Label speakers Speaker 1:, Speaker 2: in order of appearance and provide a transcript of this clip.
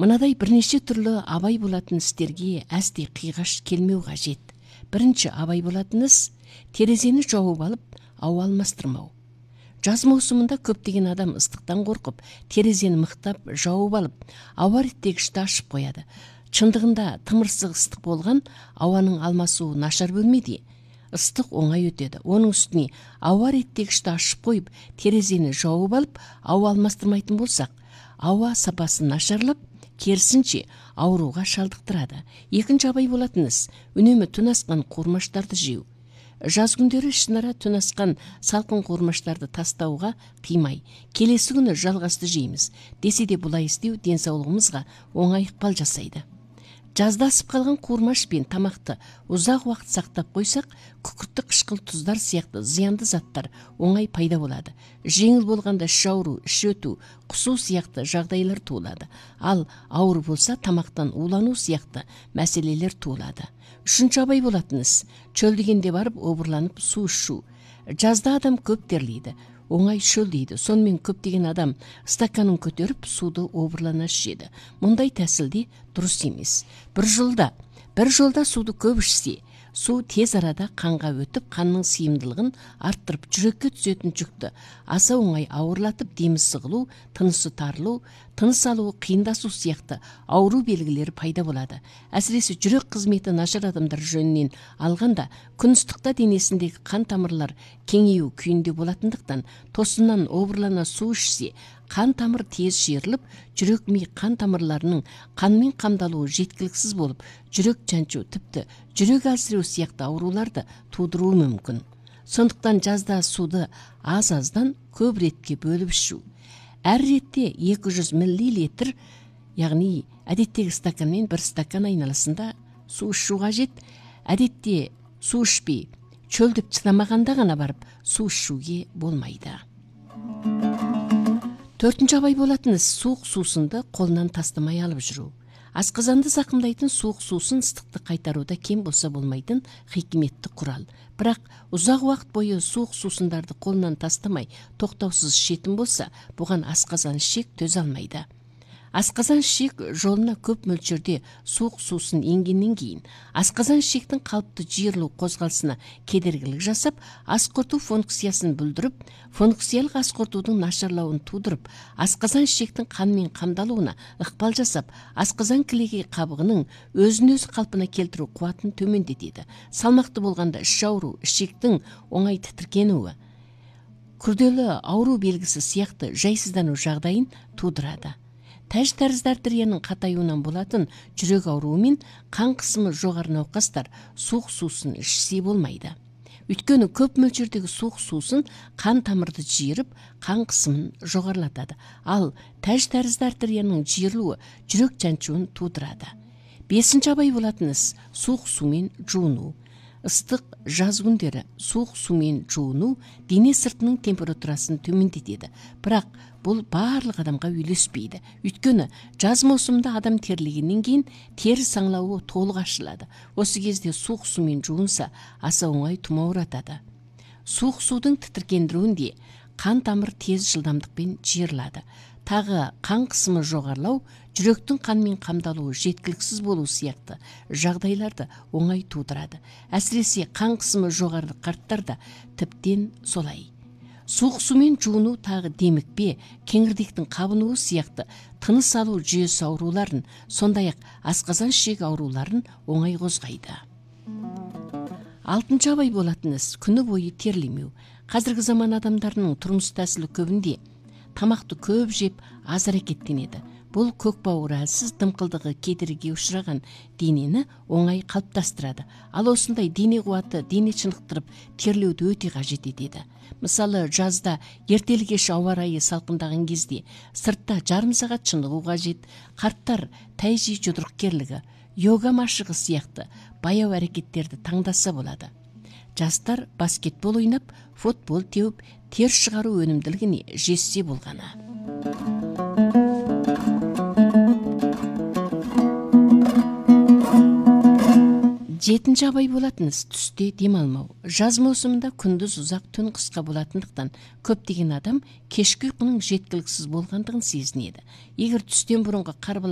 Speaker 1: Мынадай бірнеше түрлі абай болатын істерге әсте қиғаш келмеу қажет. Бірінші абай болатын іс терезені жауып алып, ауа алмастырмау. Жаз маусымында көптеген адам ыстықтан қорқып, терезені мықтап жауып алып, ауа реттегішті ашып қояды. Шындығында тымырсық ыстық болған, ауаның алмасуы нашар бөлмеде. Ыстық оңай өтеді. Оның үстіне ауа реттегішті ашып қойып, терезені жауып алып, ауа алмастырмайтын болсақ, ауа сапасы нашарлап, керісінше ауруға шалдықтырады. Екінші абай болатын іс үнемі түн асқан қуырмаштарды жеу. Жаз күндері ішінара түн асқан салқын қуырмаштарды тастауға қимай, келесі күні жалғасты жейміз. Десе де бұлай істеу денсаулығымызға оңай ықпал жасайды. Жазда асып қалған қуырмаш пен тамақты ұзақ уақыт сақтап қойсақ, күкіртті қышқыл тұздар сияқты зиянды заттар оңай пайда болады. Жеңіл болғанда іш ауру, іш өту, құсу сияқты жағдайлар туылады. Ал ауыр болса тамақтан улану сияқты мәселелер туылады. Үшінші абай болатын іс чөлдегенде барып обырланып су ішу. Жазда адам көп терлейді, оңай шөлдейді. Сонымен көптеген адам стаканын көтеріп суды обырлана ішеді. Мұндай тәсілде дұрыс емес. Бір жолда суды көп ішсе, су тез арада қанға өтіп, қанның сыйымдылығын арттырып, жүрекке түсетін жүкті аса оңай ауырлатып, демі сығылу, тынысы тарылу, тыныс алуы қиындасу сияқты ауру белгілері пайда болады. Әсіресе жүрек қызметі нашар адамдар жөнінен алғанда, күн ыстықта денесіндегі қан тамырлар кеңею күйінде болатындықтан, тосыннан обырлана су ішсе, қан тамыр тез жиырылып, жүрек ми қан тамырларының қанмен қамдалуы жеткіліксіз болып, жүрек жаншу, тіпті жүрек әлсіреу сияқты ауруларды тудыруы мүмкін. Сондықтан жазда суды аз-аздан көп ретке бөліп ішу. Әр ретте 200 мл, яғни әдеттегі стаканмен 1 стакан айналасында су ішу қажет. Әдетте су ішпей, чөлдіп шыдамағанда ғана барып су ішуге болмайды. Төртінші абай болатын іс суық сусынды қолынан тастамай алып жүру. Асқазанды зақымдайтын суық сусын ыстықты қайтаруда кем болса болмайтын хикметті құрал. Бірақ ұзақ уақыт бойы суық сусындарды қолынан тастамай, тоқтаусыз ішетін болса, бұған асқазан ішек төзе алмайды. Асқазан ішек жолына көп мөлшерде суық сусын енгеннен кейін, асқазан ішектің қалыпты жиырылу қозғалысына кедергілік жасап, ас қорыту функциясын бүлдіріп, функциялық ас қорытудың нашарлауын тудырып, асқазан ішектің қанмен қамдалуына ықпал жасап, асқазан кілегей қабығының өзін-өзі қалпына келтіру қуатын төмендетеді. Салмақты болғанда іш ауру, ішектің оңай тітіркенуі, күрделі ауру белгісі сияқты жайсыздану жағдайын тудырады. Тәж тәрізді артерияның қатаюынан болатын жүрек ауруы мен қан қысымы жоғары науқастар суық сусын ішсе болмайды. Өйткені көп мөлшердегі суық сусын қан тамырды жиырып, қан қысымын жоғарылатады. Ал тәж тәрізді артерияның жиырылуы жүрек жаншуын тудырады. Бесінші абай болатын іс суық сумен жуыну. Ыстық жаз күндері суық сумен жуыну дене сыртының температурасын төмендетеді. Бірақ бұл барлық адамға үйлеспейді. Өйткені жаз маусымында адам терлегеннен кейін тері саңлауы толық ашылады. Осы кезде суық сумен жуынса, аса оңай тұмауратады. Суық судың тітіркендіруінде қан тамыр тез жылдамдықпен жиырылады. Тағы қан қысымы жоғарылау, жүректің қанмен қамдалуы жеткіліксіз болу сияқты жағдайларды оңай тудырады. Әсіресе қан қысымы жоғары қарттарда тіптен солай. Суық сумен жуыну тағы демікпе, кеңірдектің қабынуы сияқты тыныс алу жүйесі ауруларын, сондай-ақ асқазан ішек ауруларын оңай қозғайды. Алтыншы абай болатын іс күні бойы терлемеу. Қазіргі заман адамдарының тұрмыс тәсілі көбінде тамақты көп жеп, аз әрекеттенеді. Бұл көкбауыр әлсіз, дымқылдығы кедергіге ұшыраған денені оңай қалыптастырады. Ал осындай дене қуаты дене шынықтырып, терлеуді өте қажет етеді. Мысалы, жазда ертелі кеш ауа райы салқындаған кезде сыртта жарым сағат шынығу қажет. Қарттар тайжи жұдырықкерлігі, йога машығы сияқты баяу әрекеттерді таңдаса болады. Жастар баскетбол ойнап, футбол теуіп, тер шығару өнімділігіне жетсе болғаны. Жетінші абай болатыныз түсте демалмау. Жаз маусымында күндіз ұзақ, түн қысқа болатындықтан көптеген адам кешкі ұйқының жеткіліксіз болғандығын сезінеді. Егер түстен бұрынғы